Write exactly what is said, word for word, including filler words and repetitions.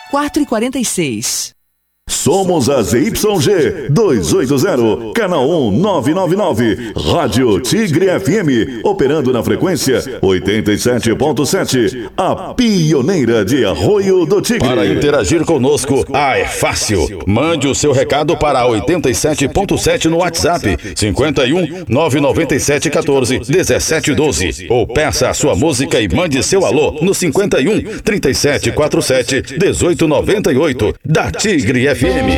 quatro e quarenta e seis. Somos a Z Y G duzentos e oitenta, canal um nove nove nove, Rádio Tigre F M, operando na frequência oitenta e sete ponto sete, a pioneira de Arroio do Tigre. Para interagir conosco, ah, é fácil. Mande o seu recado para oitenta e sete ponto sete no WhatsApp, cinquenta e um, nove nove sete, um quatro, um sete um dois. Ou peça a sua música e mande seu alô no cinquenta e um, trinta e sete, quarenta e sete, dezoito noventa e oito, da Tigre F M.